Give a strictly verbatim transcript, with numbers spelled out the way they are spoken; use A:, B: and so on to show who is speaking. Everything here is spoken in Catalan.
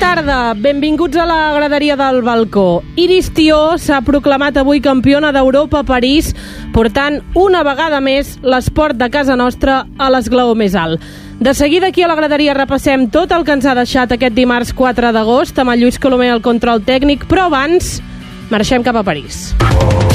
A: tarda, benvinguts a la graderia del balcó. Iris Tió s'ha proclamat avui campiona d'Europa a París, portant una vegada més l'esport de casa nostra a l'esglaó més alt. De seguida aquí a la graderia repassem tot el que ens ha deixat aquest dimarts quatre d'agost amb el Lluís Colomer al control tècnic, però abans marxem cap a París.